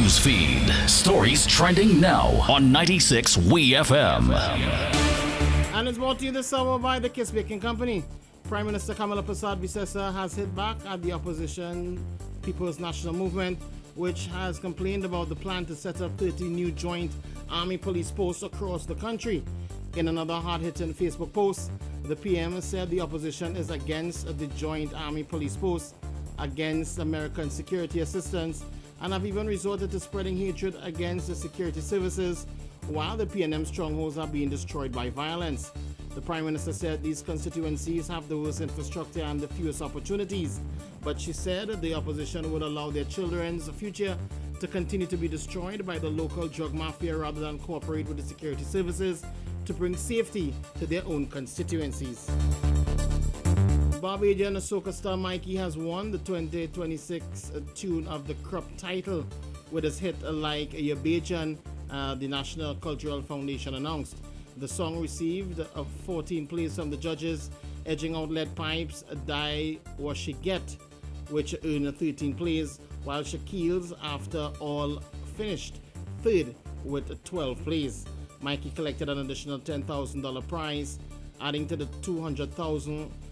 news feed. Stories trending now on 96 We FM. And it's brought to you this hour by the Kiss Baking Company. Prime Minister Kamala Persad-Bissessar has hit back at the opposition People's National Movement, which has complained about the plan to set up 30 new joint army police posts across the country. In another hard-hitting Facebook post, the PM said the opposition is against the joint army police posts, against American security assistance, and have even resorted to spreading hatred against the security services while the PNM strongholds are being destroyed by violence. The Prime Minister said these constituencies have the worst infrastructure and the fewest opportunities, but she said the opposition would allow their children's future to continue to be destroyed by the local drug mafia rather than cooperate with the security services to bring safety to their own constituencies. Barbadian soca star Mikey has won the 2026 Tune of the Crop title with his hit Like a Bajan, the National Cultural Foundation announced. The song received 14 plays from the judges, edging out Lead Pipe's Die What She Get, which earned 13 plays, while Shaquille's After All finished third with 12 plays. Mikey collected an additional $10,000 prize, adding to the $200,000